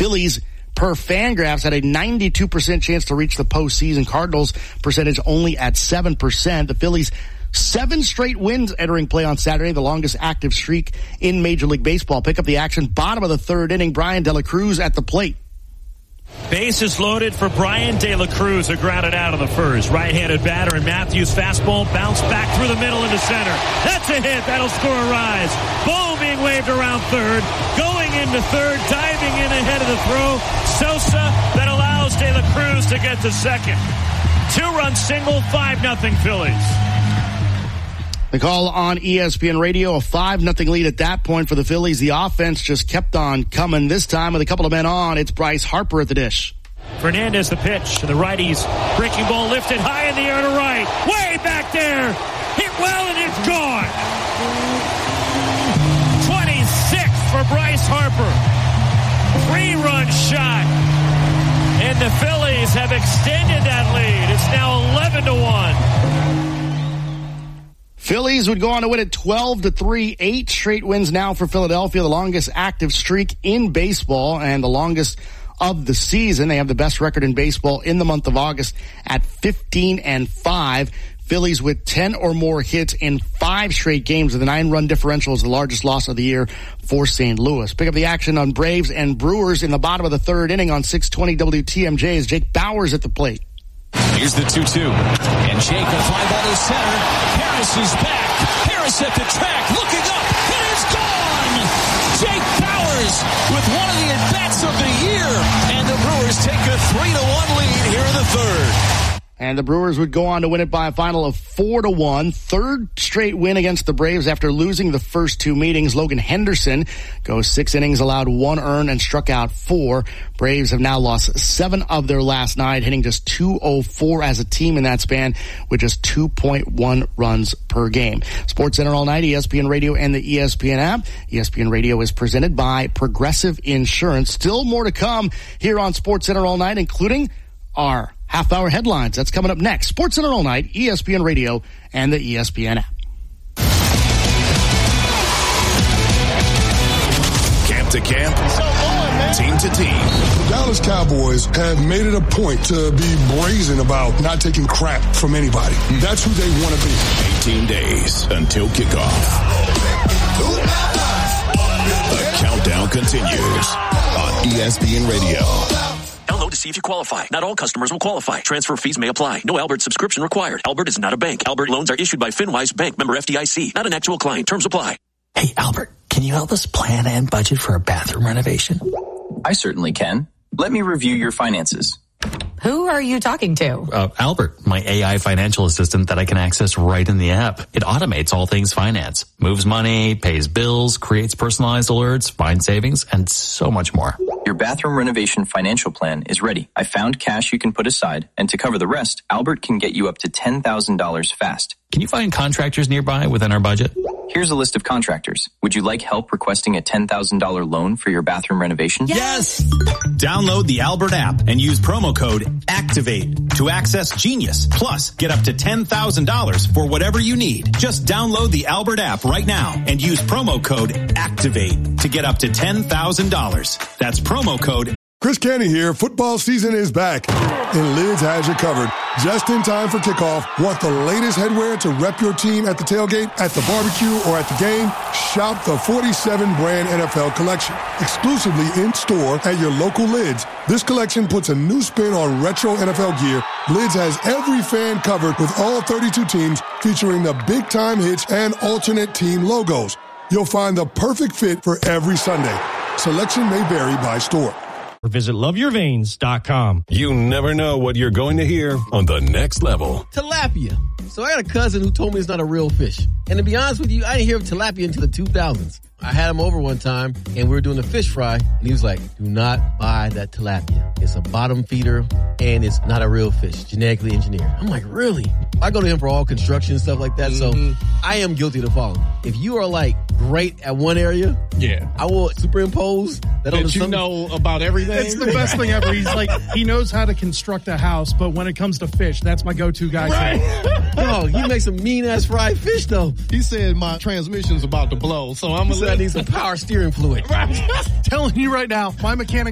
Phillies, per Fangraphs, had a 92% chance to reach the postseason. Cardinals percentage only at 7%. The Phillies 7 straight wins entering play on Saturday, the longest active streak in Major League Baseball. Pick up the action, bottom of the third inning. Brian De La Cruz at the plate. Bases loaded for Brian De La Cruz, who grounded out of the first. Right-handed batter, and Matthews' fastball bounced back through the middle into center. That's a hit. That'll score a rise. Ball being waved around third. Going into third, diving in ahead of the throw. Sosa, that allows De La Cruz to get to second. 2-run single, 5-0 Phillies. The call on ESPN Radio, a 5-0 lead at that point for the Phillies. The offense just kept on coming. This time with a couple of men on, it's Bryce Harper at the dish. Fernandez the pitch, and the righties breaking ball lifted high in the air to right. Way back there. Hit well, and it's gone. 26 for Bryce Harper. 3-run shot. And the Phillies have extended that lead. It's now 11-1. Phillies would go on to win it 12-3, 8 straight wins now for Philadelphia, the longest active streak in baseball and the longest of the season. They have the best record in baseball in the month of August at 15-5. Phillies with 10 or more hits in 5 straight games, with a 9-run differential is the largest loss of the year for St. Louis. Pick up the action on Braves and Brewers in the bottom of the third inning on 620 WTMJ as Jake Bauers at the plate. Here's the 2-2. And Jake, a fly ball to center. Harris is back. Harris at the track, looking up. It is gone! Jake Bauers with one of the at-bats of the year. And the Brewers take a 3-1 lead here in the third. And the Brewers would go on to win it by a final of 4-1. Third straight win against the Braves after losing the first 2 meetings. Logan Henderson goes 6 innings, allowed 1 earned, and struck out 4. Braves have now lost 7 of their last 9, hitting just .204 as a team in that span with just 2.1 runs per game. SportsCenter all night, ESPN Radio and the ESPN app. ESPN Radio is presented by Progressive Insurance. Still more to come here on SportsCenter all night, including our half-hour headlines. That's coming up next. SportsCenter all night, ESPN Radio, and the ESPN app. Camp to camp, team to team. The Dallas Cowboys have made it a point to be brazen about not taking crap from anybody. That's who they want to be. 18 days until kickoff. The countdown continues on ESPN Radio. Download to see if you qualify. Not all customers will qualify. Transfer fees may apply. No Albert subscription required. Albert is not a bank. Albert loans are issued by FinWise Bank, member FDIC. Not an actual client. Terms apply. Hey, Albert, can you help us plan and budget for a bathroom renovation? I certainly can. Let me review your finances. Who are you talking to? Albert, my AI financial assistant that I can access right in the app. It automates all things finance, moves money, pays bills, creates personalized alerts, finds savings, and so much more. Your bathroom renovation financial plan is ready. I found cash you can put aside, and to cover the rest, Albert can get you up to $10,000 fast. Can you find contractors nearby within our budget? Here's a list of contractors. Would you like help requesting a $10,000 loan for your bathroom renovation? Yes! Download the Albert app and use promo code ACTIVATE to access Genius. Plus, get up to $10,000 for whatever you need. Just download the Albert app right now and use promo code ACTIVATE to get up to $10,000. That's promo code. Chris Canty here. Football season is back, and Lids has you covered. Just in time for kickoff. Want the latest headwear to rep your team at the tailgate, at the barbecue, or at the game? Shop the 47 brand NFL collection, exclusively in store at your local Lids. This collection puts a new spin on retro NFL gear. Lids has every fan covered with all 32 teams, featuring the big time hits and alternate team logos. You'll find the perfect fit for every Sunday. Selection may vary by store. Or visit loveyourveins.com. You never know what you're going to hear on The Next Level. Tilapia. So I got a cousin who told me it's not a real fish. And to be honest with you, I didn't hear of tilapia until the 2000s. I had him over one time, and we were doing a fish fry, and he was like, do not buy that tilapia. It's a bottom feeder, and it's not a real fish, genetically engineered. I'm like, really? I go to him for all construction and stuff like that, so I am guilty to follow. If you are, like, great at one area, I will superimpose that on you know about everything. It's the best thing ever. He's like, he knows how to construct a house, but when it comes to fish, that's my go-to guy. Right. Yo, you make some mean-ass fried fish, though. He said my transmission's about to blow, so I'm going to I need some power steering fluid. Right. Telling you right now, my mechanic